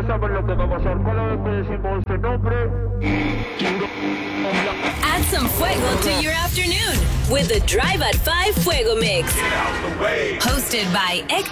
ya saben lo que va a pasar. Cada vez que decimos ese nombre. Add some fuego to your afternoon with the Drive at 5 Fuego Mix. Hosted by Héctor